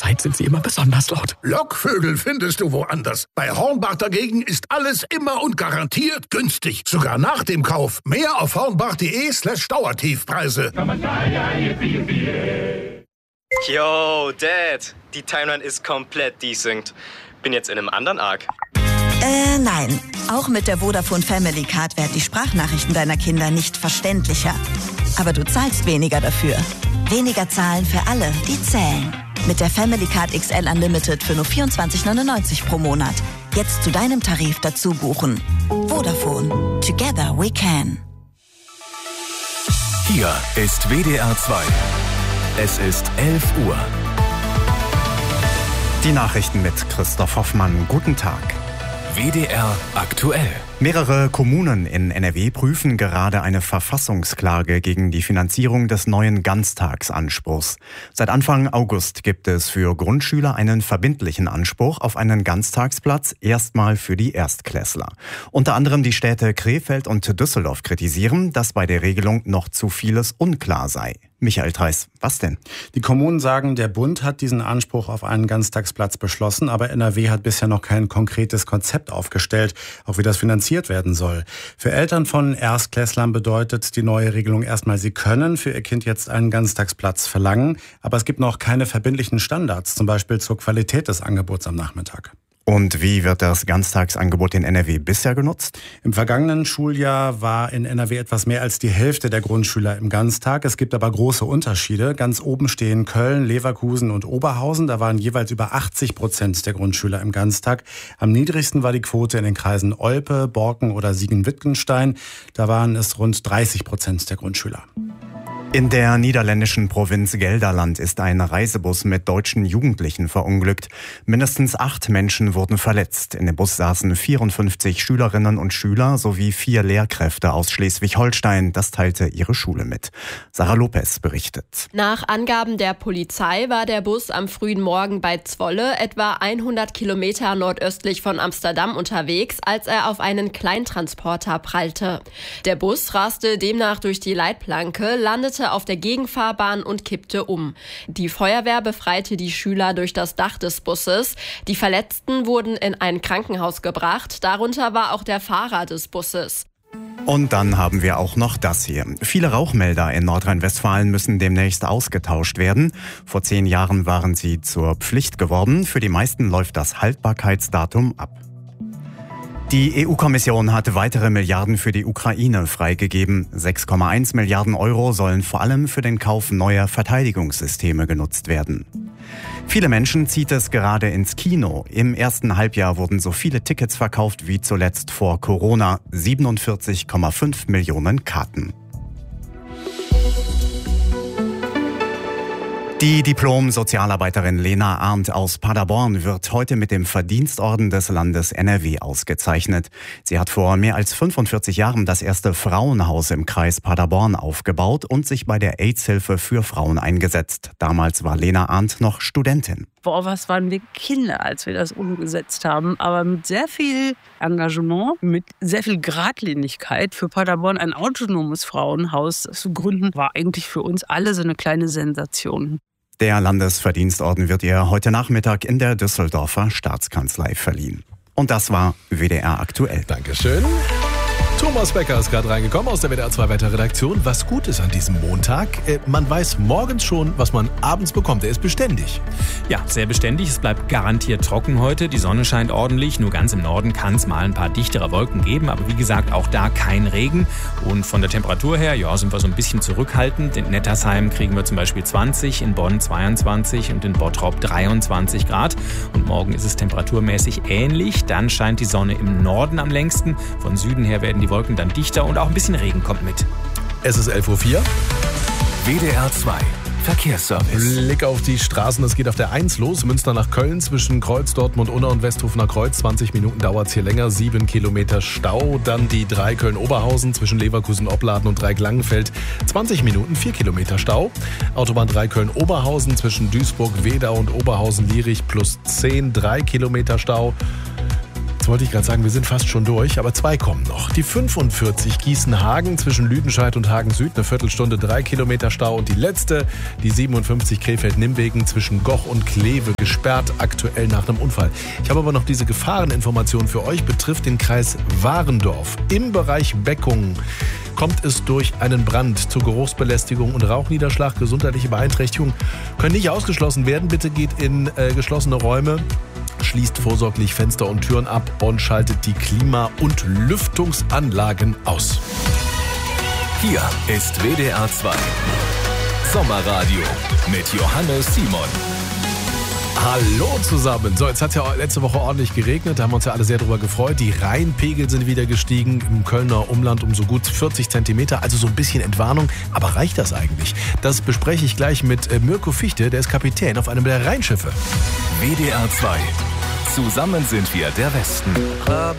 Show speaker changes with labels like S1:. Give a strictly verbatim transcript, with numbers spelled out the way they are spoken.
S1: Zeit sind sie immer besonders laut.
S2: Lockvögel findest du woanders. Bei Hornbach dagegen ist alles immer und garantiert günstig. Sogar nach dem Kauf. Mehr auf hornbach.de slash Dauertiefpreise.
S3: Yo, Dad. Die Timeline ist komplett desynced. Bin jetzt in einem anderen Arc.
S4: Äh, nein. Auch mit der Vodafone Family Card werden die Sprachnachrichten deiner Kinder nicht verständlicher. Aber du zahlst weniger dafür. Weniger zahlen für alle, die zählen. Mit der Family Card X L Unlimited für nur vierundzwanzig neunundneunzig pro Monat. Jetzt zu deinem Tarif dazu buchen. Vodafone. Together we can.
S5: Hier ist W D R zwei. Es ist elf Uhr.
S6: Die Nachrichten mit Christoph Hoffmann. Guten Tag.
S5: W D R aktuell.
S6: Mehrere Kommunen in N R W prüfen gerade eine Verfassungsklage gegen die Finanzierung des neuen Ganztagsanspruchs. Seit Anfang August gibt es für Grundschüler einen verbindlichen Anspruch auf einen Ganztagsplatz, erstmal für die Erstklässler. Unter anderem die Städte Krefeld und Düsseldorf kritisieren, dass bei der Regelung noch zu vieles unklar sei. Michael Theis, was denn?
S7: Die Kommunen sagen, der Bund hat diesen Anspruch auf einen Ganztagsplatz beschlossen, aber N R W hat bisher noch kein konkretes Konzept aufgestellt, auch wie das finanziert werden soll. Für Eltern von Erstklässlern bedeutet die neue Regelung erstmal, sie können für ihr Kind jetzt einen Ganztagsplatz verlangen, aber es gibt noch keine verbindlichen Standards, zum Beispiel zur Qualität des Angebots am Nachmittag.
S6: Und wie wird das Ganztagsangebot in N R W bisher genutzt?
S7: Im vergangenen Schuljahr war in N R W etwas mehr als die Hälfte der Grundschüler im Ganztag. Es gibt aber große Unterschiede. Ganz oben stehen Köln, Leverkusen und Oberhausen. Da waren jeweils über achtzig Prozent der Grundschüler im Ganztag. Am niedrigsten war die Quote in den Kreisen Olpe, Borken oder Siegen-Wittgenstein. Da waren es rund dreißig Prozent der Grundschüler.
S6: In der niederländischen Provinz Gelderland ist ein Reisebus mit deutschen Jugendlichen verunglückt. Mindestens acht Menschen wurden verletzt. In dem Bus saßen vierundfünfzig Schülerinnen und Schüler sowie vier Lehrkräfte aus Schleswig-Holstein. Das teilte ihre Schule mit. Sarah Lopez berichtet.
S8: Nach Angaben der Polizei war der Bus am frühen Morgen bei Zwolle, etwa hundert Kilometer nordöstlich von Amsterdam, unterwegs, als er auf einen Kleintransporter prallte. Der Bus raste demnach durch die Leitplanke, landete auf der Gegenfahrbahn und kippte um. Die Feuerwehr befreite die Schüler durch das Dach des Busses. Die Verletzten wurden in ein Krankenhaus gebracht. Darunter war auch der Fahrer des Busses.
S6: Und dann haben wir auch noch das hier. Viele Rauchmelder in Nordrhein-Westfalen müssen demnächst ausgetauscht werden. Vor zehn Jahren waren sie zur Pflicht geworden. Für die meisten läuft das Haltbarkeitsdatum ab. Die E U-Kommission hat weitere Milliarden für die Ukraine freigegeben. sechs Komma eins Milliarden Euro sollen vor allem für den Kauf neuer Verteidigungssysteme genutzt werden. Viele Menschen zieht es gerade ins Kino. Im ersten Halbjahr wurden so viele Tickets verkauft wie zuletzt vor Corona. siebenundvierzig Komma fünf Millionen Karten. Die Diplom-Sozialarbeiterin Lena Arndt aus Paderborn wird heute mit dem Verdienstorden des Landes N R W ausgezeichnet. Sie hat vor mehr als fünfundvierzig Jahren das erste Frauenhaus im Kreis Paderborn aufgebaut und sich bei der AIDS-Hilfe für Frauen eingesetzt. Damals war Lena Arndt noch Studentin.
S9: Boah, was waren wir Kinder, als wir das umgesetzt haben. Aber mit sehr viel Engagement, mit sehr viel Geradlinigkeit für Paderborn ein autonomes Frauenhaus zu gründen, war eigentlich für uns alle so eine kleine Sensation.
S6: Der Landesverdienstorden wird ihr heute Nachmittag in der Düsseldorfer Staatskanzlei verliehen. Und das war W D R aktuell.
S10: Dankeschön. Thomas Becker ist gerade reingekommen aus der W D R zwei Wetter-Redaktion. Was gut ist an diesem Montag, äh, man weiß morgens schon, was man abends bekommt. Er ist beständig.
S11: Ja, sehr beständig. Es bleibt garantiert trocken heute. Die Sonne scheint ordentlich. Nur ganz im Norden kann es mal ein paar dichtere Wolken geben. Aber wie gesagt, auch da kein Regen. Und von der Temperatur her, ja, sind wir so ein bisschen zurückhaltend. In Nettersheim kriegen wir zum Beispiel zwanzig, in Bonn zweiundzwanzig und in Bottrop dreiundzwanzig Grad. Und morgen ist es temperaturmäßig ähnlich. Dann scheint die Sonne im Norden am längsten. Von Süden her werden die Die Wolken dann dichter und auch ein bisschen Regen kommt mit.
S10: Es ist elf Uhr vier.
S5: W D R zwei Verkehrsservice.
S10: Blick auf die Straßen, es geht auf der eins los. Münster nach Köln zwischen Kreuz, Dortmund, Unna und Westhofener Kreuz. zwanzig Minuten dauert es hier länger, sieben Kilometer Stau. Dann die drei Köln-Oberhausen zwischen Leverkusen, Opladen und Dreieck-Langenfeld. zwanzig Minuten, vier Kilometer Stau. Autobahn drei Köln-Oberhausen zwischen Duisburg, Wedau und Oberhausen-Lierich plus zehn, drei Kilometer Stau. Jetzt wollte ich gerade sagen, wir sind fast schon durch, aber zwei kommen noch. Die fünfundvierzig Gießen-Hagen zwischen Lüdenscheid und Hagen-Süd, eine Viertelstunde, drei Kilometer Stau. Und die letzte, die siebenundfünfzig Krefeld-Nimbegen zwischen Goch und Kleve, gesperrt aktuell nach einem Unfall. Ich habe aber noch diese Gefahreninformation für euch, betrifft den Kreis Warendorf. Im Bereich Beckungen kommt es durch einen Brand zu Geruchsbelästigung und Rauchniederschlag. Gesundheitliche Beeinträchtigungen können nicht ausgeschlossen werden. Bitte geht in äh, geschlossene Räume, schließt vorsorglich Fenster und Türen ab und schaltet die Klima- und Lüftungsanlagen aus.
S5: Hier ist W D R zwei Sommerradio mit Johannes Simon.
S10: Hallo zusammen. So, jetzt hat es ja letzte Woche ordentlich geregnet. Da haben wir uns ja alle sehr drüber gefreut. Die Rheinpegel sind wieder gestiegen im Kölner Umland um so gut vierzig Zentimeter. Also so ein bisschen Entwarnung. Aber reicht das eigentlich? Das bespreche ich gleich mit Mirko Fichte. Der ist Kapitän auf einem der Rheinschiffe.
S5: W D R zwei. Zusammen sind wir der Westen.